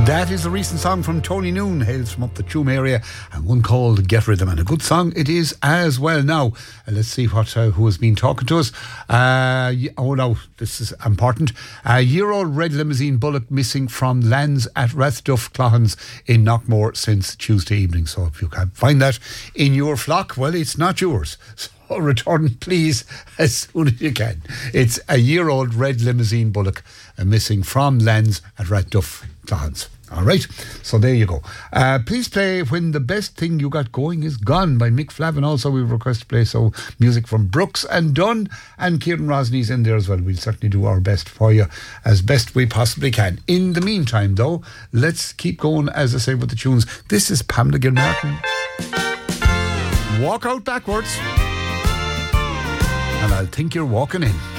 That is a recent song from Tony Noon, hails from up the Tuam area, and one called Get Rhythm, and a good song it is as well. Now, let's see what who has been talking to us. No, this is important. A year-old red limousine bullock missing from lands at Rathduff Clohans in Knockmore since Tuesday evening. So if you can find that in your flock, well, it's not yours. So return, please, as soon as you can. It's a year-old red limousine bullock missing from lands at Rathduff Clohans. All right, so there you go. Please play When the Best Thing You Got Going Is Gone by Mick Flavin. Also, we request to play music from Brooks and Dunn, and Kieran Rosney's in there as well. We'll certainly do our best for you as best we possibly can. In the meantime, though, let's keep going, as I say, with the tunes. This is Pamela Gilmartin. Walk out backwards, and I'll think you're walking in.